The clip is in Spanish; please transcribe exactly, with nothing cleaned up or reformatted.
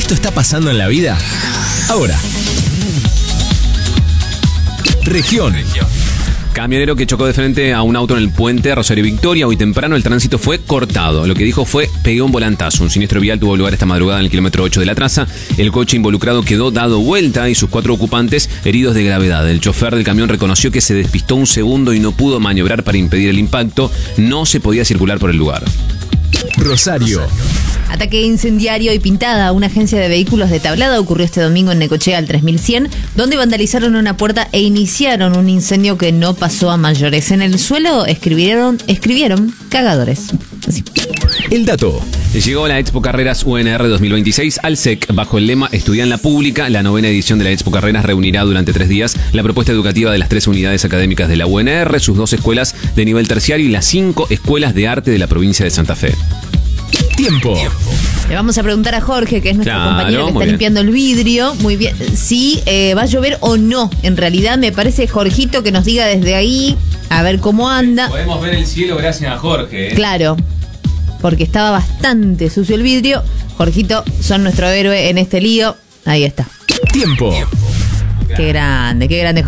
Esto está pasando en la vida ahora. Región. Camionero que chocó de frente a un auto en el puente Rosario Victoria. Hoy temprano el tránsito fue cortado. Lo que dijo fue: pegué un volantazo. Un siniestro vial tuvo lugar esta madrugada en el kilómetro ocho de la traza. El coche involucrado quedó dado vuelta y sus cuatro ocupantes heridos de gravedad. El chofer del camión reconoció que se despistó un segundo y no pudo maniobrar para impedir el impacto. No se podía circular por el lugar. Rosario. Ataque incendiario y pintada a una agencia de vehículos de Tablada ocurrió este domingo en Necochea al tres mil cien, donde vandalizaron una puerta e iniciaron un incendio que no pasó a mayores. En el suelo escribieron, escribieron cagadores. Así. El dato. Llegó la Expo Carreras U N R dos mil veintiséis al S E C bajo el lema Estudia en la Pública. La novena edición de la Expo Carreras reunirá durante tres días la propuesta educativa de las tres unidades académicas de la U N R, sus dos escuelas de nivel terciario y las cinco escuelas de arte de la provincia de Santa Fe. Tiempo. Le vamos a preguntar a Jorge, que es nuestro Claro, compañero que está muy bien. limpiando el vidrio. Muy bien. Si eh, va a llover o no. En realidad me parece, Jorgito, que nos diga desde ahí, a ver cómo anda. Podemos ver el cielo gracias a Jorge. ¿eh? Claro, porque estaba bastante sucio el vidrio. Jorgito, son nuestro héroe en este lío. Ahí está. Tiempo. Qué grande, qué grande.